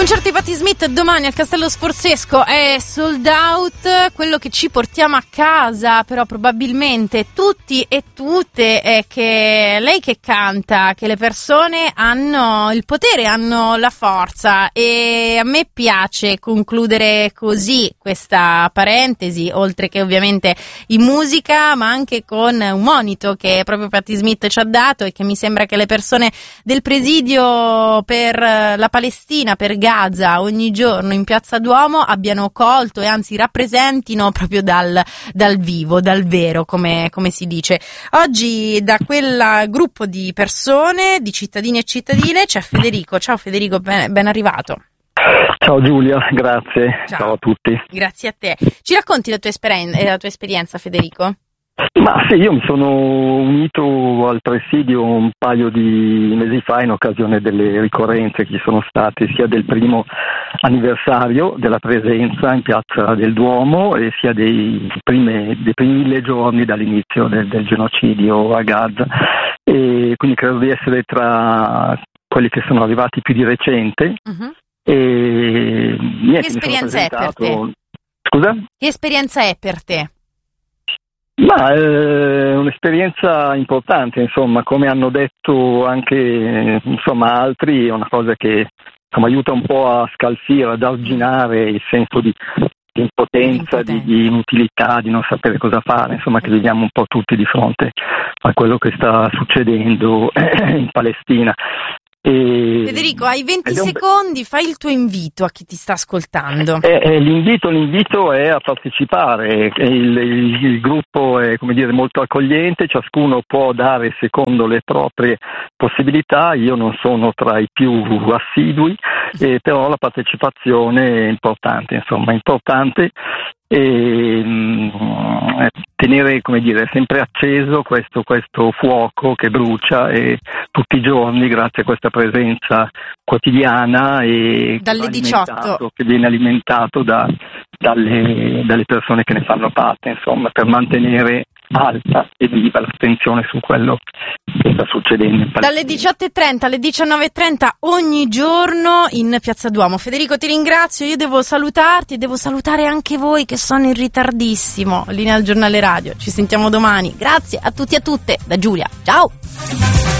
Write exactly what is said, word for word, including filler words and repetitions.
Concerto di Patti Smith domani al Castello Sforzesco è sold out. Quello che ci portiamo a casa però probabilmente tutti e tutte è che lei che canta, che le persone hanno il potere, hanno la forza, e a me piace concludere così questa parentesi, oltre che ovviamente in musica, ma anche con un monito che proprio Patti Smith ci ha dato e che mi sembra che le persone del presidio per la Palestina, per Gaza, ogni giorno in Piazza Duomo abbiano colto e anzi rappresentino proprio dal, dal vivo, dal vero, come, come si dice. Oggi da quel gruppo di persone, di cittadini e cittadine, c'è Federico. Ciao Federico, ben, ben arrivato. Ciao Giulia, grazie. Ciao. Ciao a tutti. Grazie a te. Ci racconti la tua, esperen- la tua esperienza, Federico? Ma sì, io mi sono unito al presidio un paio di mesi fa in occasione delle ricorrenze che ci sono state sia del primo anniversario della presenza in Piazza del Duomo e sia dei, prime, dei primi mille giorni dall'inizio del, del genocidio a Gaza, e quindi credo di essere tra quelli che sono arrivati più di recente. Uh-huh. E niente, che esperienza è per te? Scusa? Che esperienza è per te? Ma è eh, un'esperienza importante, insomma, come hanno detto anche insomma altri, è una cosa che insomma aiuta un po' a scalfire, ad arginare il senso di, di impotenza, di, di inutilità, di non sapere cosa fare, insomma, che viviamo un po' tutti di fronte a quello che sta succedendo in Palestina. E Federico, hai venti secondi, fai il tuo invito a chi ti sta ascoltando. Eh, eh, l'invito, l'invito è a partecipare, il, il, il gruppo è, come dire, molto accogliente, ciascuno può dare secondo le proprie possibilità, io non sono tra i più assidui, eh, però la partecipazione è importante, insomma, è importante. E mh, tenere, come dire, sempre acceso questo, questo fuoco che brucia e tutti i giorni grazie a questa presenza quotidiana e dalle diciotto che viene alimentato da, dalle, dalle persone che ne fanno parte, insomma, per mantenere alta e viva l'attenzione su quello che sta succedendo in Palestina. Dalle diciotto e trenta alle diciannove e trenta ogni giorno in Piazza Duomo. Federico, ti ringrazio, io devo salutarti e devo salutare anche voi che sono in ritardissimo. Linea al giornale radio, ci sentiamo domani. Grazie a tutti e a tutte da Giulia, ciao!